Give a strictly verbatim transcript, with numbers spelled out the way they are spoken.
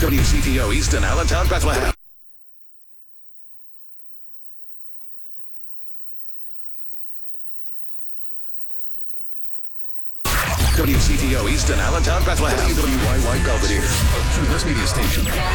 W C T O Easton, Allentown, Bethlehem. W C T O Easton, Allentown, Bethlehem. W Y Y Belvedere, a Q S media station.